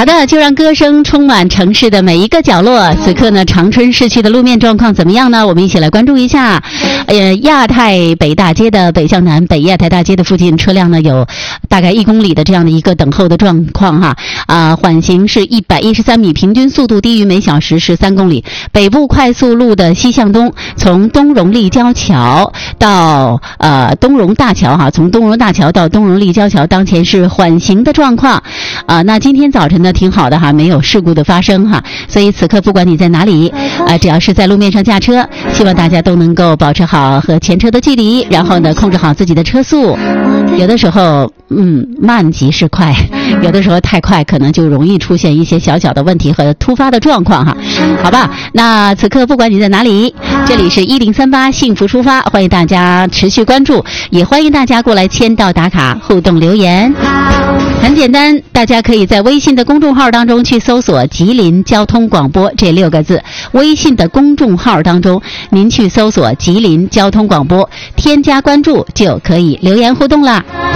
好的，就让歌声充满城市的每一个角落。此刻呢，长春市区的路面状况怎么样呢？我们一起来关注一下。亚太北大街的北向南，北亚太大街的附近车辆呢有大概1公里的这样的一个等候的状况哈。缓行是113米，平均速度低于每小时13公里。北部快速路的西向东，从东荣立交桥到东荣大桥哈，从东荣大桥到东荣立交桥，当前是缓行的状况。那今天早晨呢挺好的哈，没有事故的发生哈，所以此刻不管你在哪里，只要是在路面上驾车，希望大家都能够保持好和前车的距离，然后呢控制好自己的车速。有的时候慢即是快，有的时候太快可能就容易出现一些小小的问题和突发的状况哈。好吧，那此刻不管你在哪里，这里是1038幸福出发，欢迎大家持续关注，也欢迎大家过来签到打卡互动留言。很简单，大家可以在微信的公众号当中去搜索吉林交通广播这6个字，微信的公众号当中您去搜索吉林交通广播，添加关注就可以留言互动啦。